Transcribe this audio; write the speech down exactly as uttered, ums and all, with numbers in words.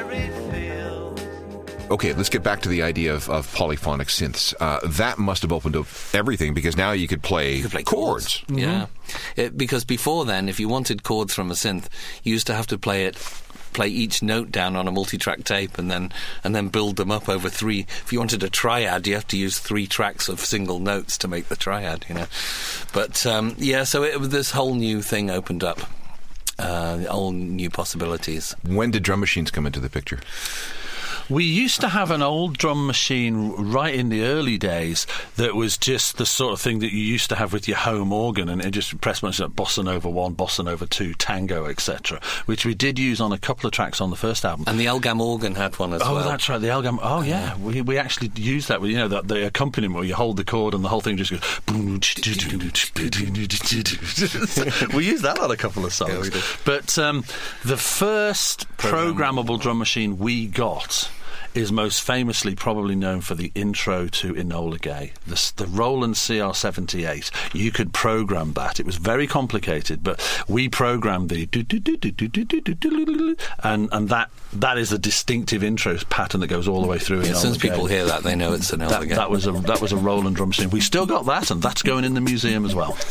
Okay, let's get back to the idea of, of polyphonic synths. Uh, that must have opened up everything, because now you could play, you could play chords. chords. Mm-hmm. Yeah, it, because before then, if you wanted chords from a synth, you used to have to play it, play each note down on a multi-track tape, and then and then build them up over three. If you wanted a triad, you have to use three tracks of single notes to make the triad. You know, but um, yeah, so it, this whole new thing opened up, uh, all new possibilities. When did drum machines come into the picture? We used to have an old drum machine right in the early days that was just the sort of thing that you used to have with your home organ, and it just pressed buttons like Bossa Nova one, Bossa Nova two, Tango, et cetera, which we did use on a couple of tracks on the first album. And the Elgam organ had one as oh, well. Oh, that's right, the Elgam. Oh, yeah, yeah. We we actually used that. You know, the, the accompaniment where you hold the chord and the whole thing just goes. We used that on a couple of songs. Yeah, we did. But um, the first programmable drum machine we got is most famously probably known for the intro to Enola Gay, the, the Roland C R seventy-eight. You could program that. It was very complicated, but we programmed the and and that that is a distinctive intro pattern that goes all the way through. Yeah, as soon as Gay. people hear that, they know it's Enola that, Gay. That was a that was a Roland drum machine. We still got that, and that's going in the museum as well.